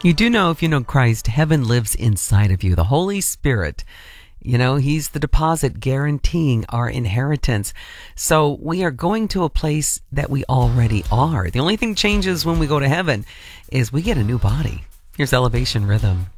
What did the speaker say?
You do know, if you know Christ, heaven lives inside of you. The Holy Spirit, He's the deposit guaranteeing our inheritance. So we are going to a place that we already are. The only thing changes when we go to heaven is we get a new body. Here's Elevation Rhythm.